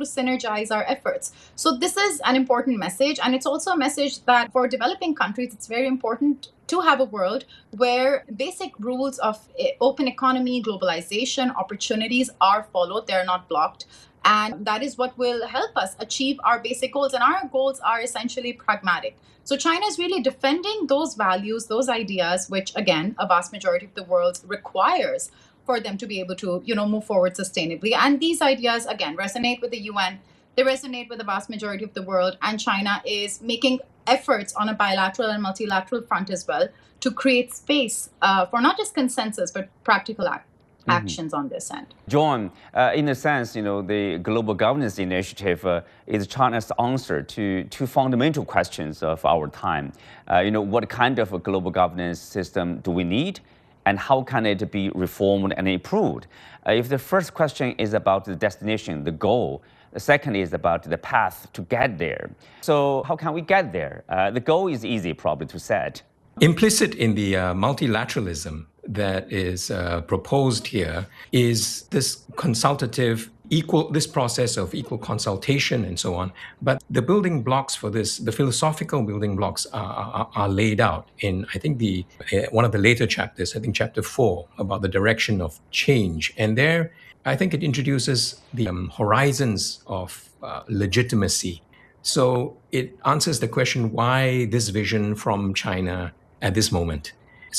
to synergize our efforts. So this is an important message. And it's also a message that for developing countries, it's very important to have a world where basic rules of open economy, globalization, opportunities are followed, they're not blocked. And that is what will help us achieve our basic goals. And our goals are essentially pragmatic. So China is really defending those values, those ideas, which, again, a vast majority of the world requires for them to be able to, move forward sustainably. And these ideas, again, resonate with the UN. They resonate with the vast majority of the world. And China is making efforts on a bilateral and multilateral front as well to create space for not just consensus, but practical actions on this end. John, in a sense, the Global Governance Initiative is China's answer to two fundamental questions of our time. What kind of a global governance system do we need? And how can it be reformed and improved? If the first question is about the destination, the goal, the second is about the path to get there. So how can we get there? The goal is easy probably to set. Implicit in the multilateralism that is proposed here is this consultative, this process of equal consultation and so on. But the building blocks for this, the philosophical building blocks are laid out in, I think, one of the later chapters, I think chapter 4, about the direction of change. And there, I think it introduces the horizons of legitimacy. So it answers the question, why this vision from China at this moment?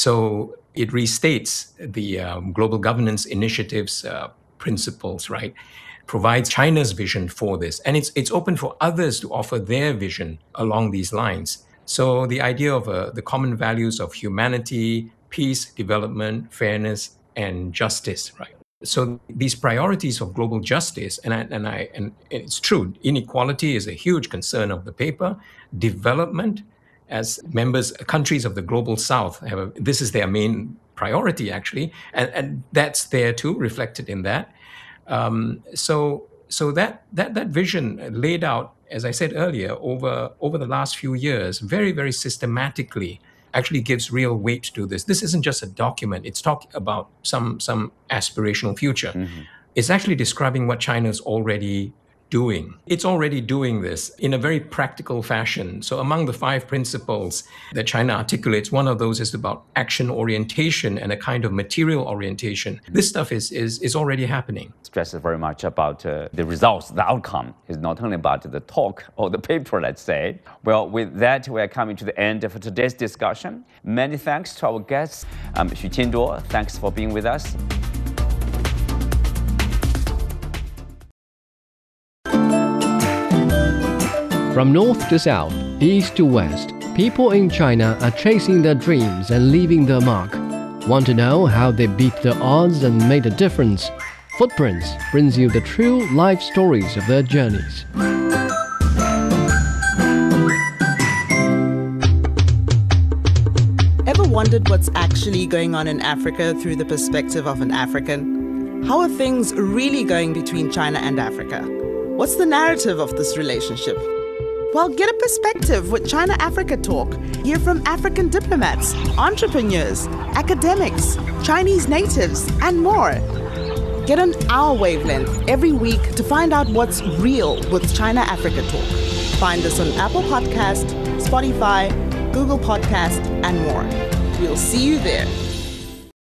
So it restates the Global Governance Initiative's principles, right? Provides China's vision for this. And it's open for others to offer their vision along these lines. So the idea of the common values of humanity, peace, development, fairness, and justice, right? So these priorities of global justice, and it's true, inequality is a huge concern of the paper. Development, as countries of the global South this is their main priority actually, and that's there too, reflected in that. So that vision laid out, as I said earlier, over the last few years, very, very systematically, actually gives real weight to this. This isn't just a document. It's talking about some aspirational future. Mm-hmm. It's actually describing what China's already doing. It's already doing this in a very practical fashion. So among the 5 principles that China articulates, one of those is about action orientation and a kind of material orientation. This stuff is already happening. Stresses very much about the results, the outcome. It's not only about the talk or the paper, let's say. Well, with that, we are coming to the end of today's discussion. Many thanks to our guests. Xu Qianduo, thanks for being with us. From north to south, east to west, people in China are chasing their dreams and leaving their mark. Want to know how they beat the odds and made a difference? Footprints brings you the true life stories of their journeys. Ever wondered what's actually going on in Africa through the perspective of an African? How are things really going between China and Africa? What's the narrative of this relationship? Well, get a perspective with China Africa Talk. Hear from African diplomats, entrepreneurs, academics, Chinese natives, and more. Get on our wavelength every week to find out what's real with China Africa Talk. Find us on Apple Podcast, Spotify, Google Podcast, and more. We'll see you there.